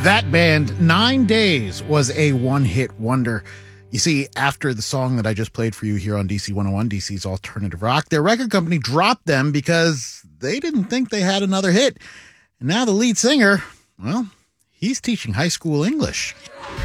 That band, 9 Days, was a one-hit wonder. You see, after the song that I just played for you here on DC 101, DC's Alternative Rock, their record company dropped them because they didn't think they had another hit. And now the lead singer, well, he's teaching high school English.